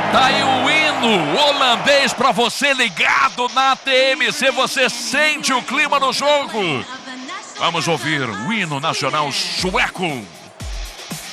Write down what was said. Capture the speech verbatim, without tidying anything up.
Tá aí o hino holandês pra você ligado na T M C. Você sente o clima no jogo. Vamos ouvir o hino nacional sueco.